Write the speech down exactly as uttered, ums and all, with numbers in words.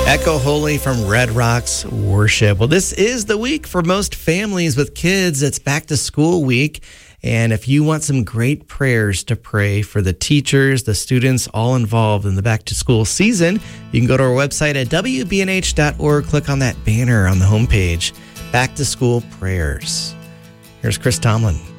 Echo Holy from Red Rocks Worship. Well, this is the week for most families with kids. It's back to school week. And if you want some great prayers to pray for the teachers, the students, all involved in the back to school season, you can go to our website at w b n h dot org. Click on that banner on the homepage. Back to school prayers. Here's Chris Tomlin.